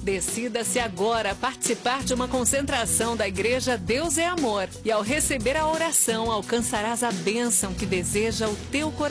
Decida-se agora a participar de uma concentração da Igreja Deus é Amor. E ao receber a oração, alcançarás a bênção que deseja o teu coração.